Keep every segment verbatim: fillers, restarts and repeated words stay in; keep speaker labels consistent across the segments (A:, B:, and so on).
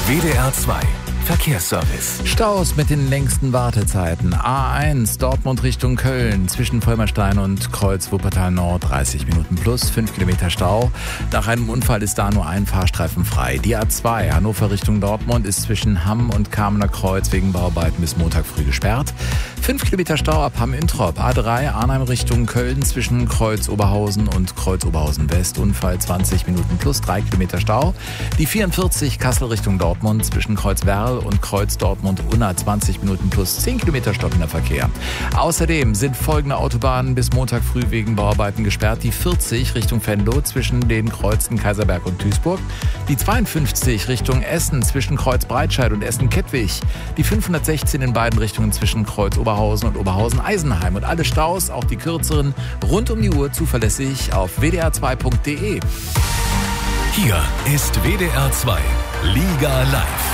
A: W D R zwei Verkehrsservice.
B: Staus mit den längsten Wartezeiten. A eins Dortmund Richtung Köln zwischen Vollmerstein und Kreuz Wuppertal Nord dreißig Minuten plus, fünf Kilometer Stau. Nach einem Unfall ist da nur ein Fahrstreifen frei. Die A zwei Hannover Richtung Dortmund ist zwischen Hamm und Kamener Kreuz wegen Bauarbeiten bis Montag früh gesperrt. fünf Kilometer Stau ab Hamm-Introp. A drei Arnhem Richtung Köln zwischen Kreuz Oberhausen und Kreuz Oberhausen West. Unfall zwanzig Minuten plus, drei Kilometer Stau. Die vierundvierzig Kassel Richtung Dortmund zwischen Kreuz Werl und Kreuz Dortmund-Unna zwanzig Minuten plus, zehn Kilometer stockender Verkehr. Außerdem sind folgende Autobahnen bis Montag früh wegen Bauarbeiten gesperrt. Die vierzig Richtung Venlo zwischen den Kreuzen Kaiserberg und Duisburg. Die zweiundfünfzig Richtung Essen zwischen Kreuz Breitscheid und Essen-Kettwig. Die fünfhundertsechzehn in beiden Richtungen zwischen Kreuz Oberhausen und Oberhausen-Eisenheim. Und alle Staus, auch die kürzeren, rund um die Uhr zuverlässig auf w d r zwei punkt d e.
A: Hier ist W D R zwei Liga Live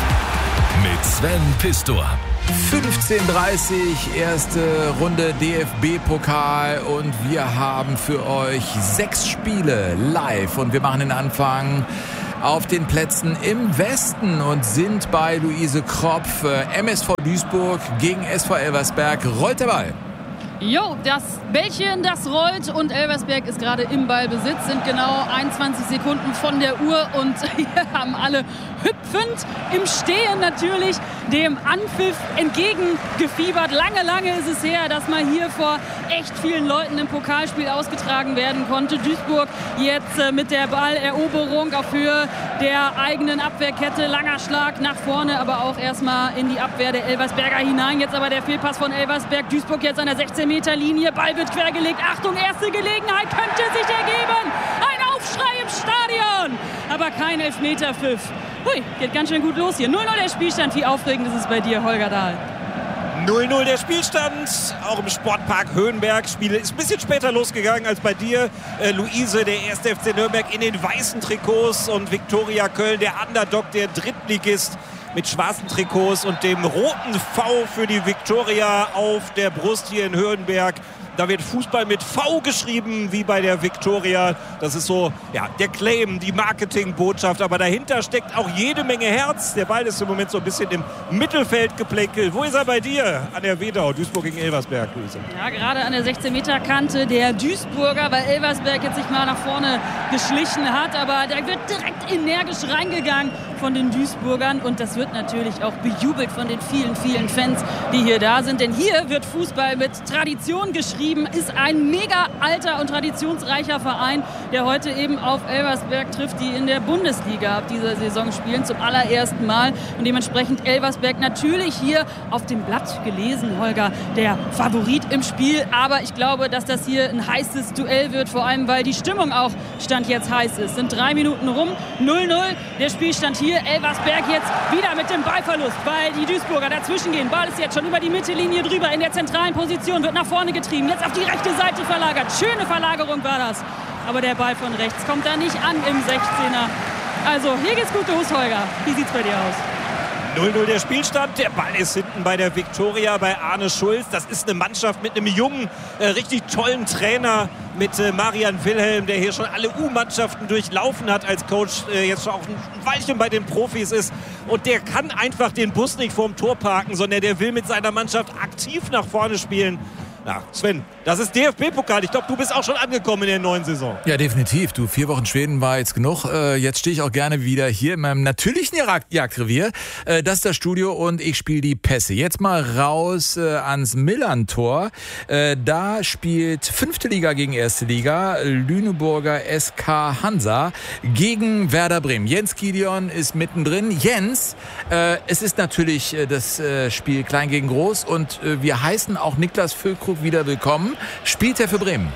A: mit Sven Pistor.
B: fünfzehn Uhr dreißig, erste Runde D F B-Pokal und wir haben für euch sechs Spiele live und wir machen den Anfang auf den Plätzen im Westen und sind bei Luise Kropf. M S V Duisburg gegen S V Elversberg. Rollt der Ball.
C: Jo, das Bällchen, das rollt und Elversberg ist gerade im Ballbesitz, sind genau einundzwanzig Sekunden von der Uhr und hier haben alle hüpfend im Stehen natürlich dem Anpfiff entgegengefiebert. Lange, lange ist es her, dass mal hier vor echt vielen Leuten im Pokalspiel ausgetragen werden konnte. Duisburg jetzt äh, mit der Balleroberung auf Höhe der eigenen Abwehrkette. Langer Schlag nach vorne, aber auch erstmal in die Abwehr der Elversberger hinein. Jetzt aber der Fehlpass von Elversberg. Duisburg jetzt an der sechzehn Meter Linie. Ball wird quergelegt. Achtung, erste Gelegenheit könnte sich ergeben. Ein Aufschrei im Stadion. Aber kein Elfmeterpfiff. Hui, geht ganz schön gut los hier. null null der Spielstand. Wie aufregend ist es bei dir, Holger Dahl?
D: null null der Spielstand, auch im Sportpark Höhenberg. Spiel ist ein bisschen später losgegangen als bei dir. Äh, Luise, der erste F C Nürnberg in den weißen Trikots und Viktoria Köln, der Underdog, der Drittligist mit schwarzen Trikots und dem roten V für die Viktoria auf der Brust hier in Höhenberg. Da wird Fußball mit V geschrieben, wie bei der Viktoria. Das ist so, ja, der Claim, die Marketingbotschaft. Aber dahinter steckt auch jede Menge Herz. Der Ball ist im Moment so ein bisschen im Mittelfeld geplänkelt. Wo ist er bei dir? An der Wedau, Duisburg gegen Elversberg, Luise.
C: Ja, gerade an der sechzehn Meter Kante der Duisburger, weil Elversberg jetzt sich mal nach vorne geschlichen hat. Aber da wird direkt energisch reingegangen von den Duisburgern. Und das wird natürlich auch bejubelt von den vielen, vielen Fans, die hier da sind. Denn hier wird Fußball mit Tradition geschrieben. Ist ein mega alter und traditionsreicher Verein, der heute eben auf Elversberg trifft, die in der Bundesliga ab dieser Saison spielen, zum allerersten Mal. Und dementsprechend Elversberg natürlich hier auf dem Blatt gelesen, Holger, der Favorit im Spiel. Aber ich glaube, dass das hier ein heißes Duell wird, vor allem, weil die Stimmung auch Stand jetzt heiß ist. Sind drei Minuten rum, null null der Spielstand hier. Elversberg jetzt wieder mit dem Ballverlust, weil die Duisburger dazwischen gehen. Ball ist jetzt schon über die Mittellinie drüber in der zentralen Position, wird nach vorne getrieben. Jetzt auf die rechte Seite verlagert. Schöne Verlagerung war das. Aber der Ball von rechts kommt da nicht an im sechzehner. Also hier geht's gut los, Holger. Wie sieht's bei dir aus?
D: null null der Spielstand. Der Ball ist hinten bei der Viktoria, bei Arne Schulz. Das ist eine Mannschaft mit einem jungen, äh, richtig tollen Trainer, mit äh, Marian Wilhelm, der hier schon alle U-Mannschaften durchlaufen hat als Coach, äh, jetzt schon auch ein Weilchen bei den Profis ist. Und der kann einfach den Bus nicht vorm Tor parken, sondern der will mit seiner Mannschaft aktiv nach vorne spielen. Ja, Sven, das ist D F B-Pokal. Ich glaube, du bist auch schon angekommen in der neuen Saison.
B: Ja, definitiv. Du, vier Wochen Schweden war jetzt genug. Äh, jetzt stehe ich auch gerne wieder hier in meinem natürlichen Jagd- Jagdrevier. Äh, das ist das Studio und ich spiele die Pässe. Jetzt mal raus äh, ans Millern-Tor. Äh, da spielt fünfte Liga gegen erste Liga. Lüneburger S K Hansa gegen Werder Bremen. Jens Gideon ist mittendrin. Jens, äh, es ist natürlich äh, das äh, Spiel klein gegen groß und äh, wir heißen auch Niklas Füllkrug wieder willkommen. Spielt er für Bremen?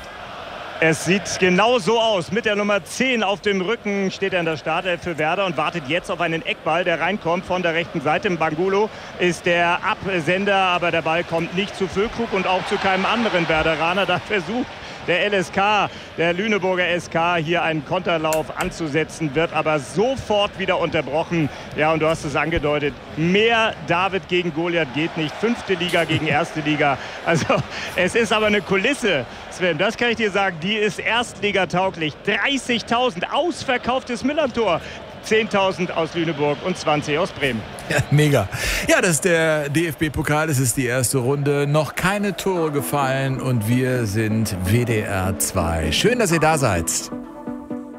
E: Es sieht genau so aus. Mit der Nummer zehn auf dem Rücken steht er in der Startelf für Werder und wartet jetzt auf einen Eckball, der reinkommt von der rechten Seite. Bangulo ist der Absender, aber der Ball kommt nicht zu Füllkrug und auch zu keinem anderen Werderaner. Da versucht der L S K, der Lüneburger S K, hier einen Konterlauf anzusetzen, wird aber sofort wieder unterbrochen. Ja, und du hast es angedeutet, mehr David gegen Goliath geht nicht. Fünfte Liga gegen erste Liga. Also es ist aber eine Kulisse, Sven, das kann ich dir sagen, die ist erstligatauglich. dreißigtausend, ausverkauftes Millern-Tor. zehntausend aus Lüneburg und zwanzig aus Bremen.
B: Ja, mega. Ja, das ist der D F B-Pokal, das ist die erste Runde. Noch keine Tore gefallen und wir sind W D R zwei. Schön, dass ihr da seid.